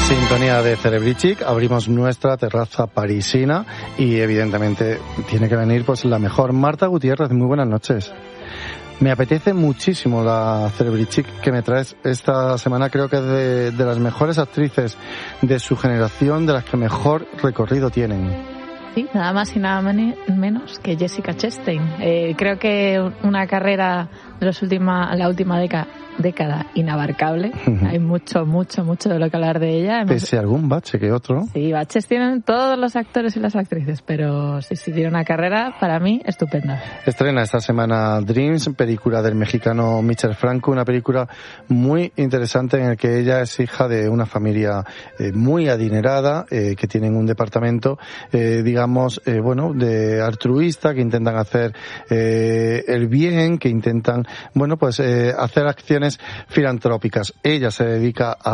Sintonía de Cerebrichic, abrimos nuestra terraza parisina y evidentemente tiene que venir pues la mejor Marta Gutiérrez. Muy buenas noches. Me apetece muchísimo la Cerebrichic que me traes esta semana. Creo que es de las mejores actrices de su generación, de las que mejor recorrido tienen. Sí, nada más y nada menos que Jessica Chastain. Creo que una carrera de la última década inabarcable. Hay mucho de lo que hablar de ella. Pese a algún bache que otro. Sí, baches tienen todos los actores y las actrices, pero sí tiene una carrera para mí estupenda. Estrena esta semana Dreams, película del mexicano Michel Franco, una película muy interesante en la que ella es hija de una familia muy adinerada, que tienen un departamento, de altruista, que intentan hacer el bien, que intentan, hacer acciones filantrópicas. Ella se dedica a